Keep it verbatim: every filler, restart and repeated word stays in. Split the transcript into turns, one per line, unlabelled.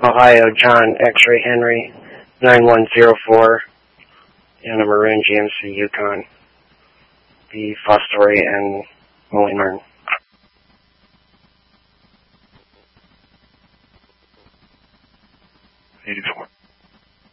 Ohio, John, X-Ray Henry, nine one zero four, in a maroon G M C Yukon, the Fostory and Molly Martin.